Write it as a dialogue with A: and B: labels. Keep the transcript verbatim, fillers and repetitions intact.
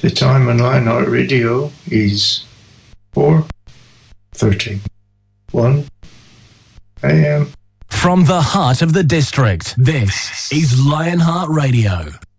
A: The time on Lionheart Radio is four thirty-one a.m.
B: From the heart of the district, this is Lionheart Radio.